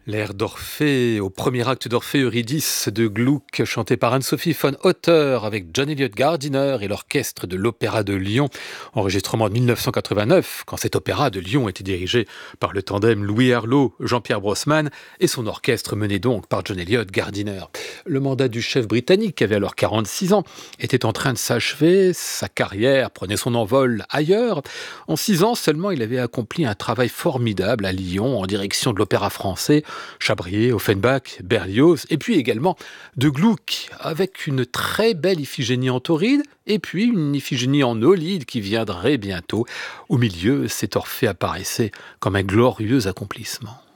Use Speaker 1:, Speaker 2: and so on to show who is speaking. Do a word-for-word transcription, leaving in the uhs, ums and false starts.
Speaker 1: L'air d'Orphée, au premier acte d'Orphée Eurydice de Gluck, chanté par Anne-Sophie von Otter avec John Eliot Gardiner et l'orchestre de l'Opéra de Lyon. Enregistrement de mille neuf cent quatre-vingt-neuf, quand cet opéra de Lyon était dirigé par le tandem Louis Herlot, Jean-Pierre Brossman et son orchestre mené donc par John Eliot Gardiner. Le mandat du chef britannique, qui avait alors quarante-six ans, était en train de s'achever, sa carrière prenait son envol ailleurs. En six ans seulement, il avait accompli un travail formidable à Lyon en direction de l'opéra français, Chabrier, Offenbach, Berlioz, et puis également de Gluck, avec une très belle Iphigénie en tauride, et puis une Iphigénie en aulide qui viendrait bientôt. Au milieu, cet Orphée apparaissait comme un glorieux accomplissement.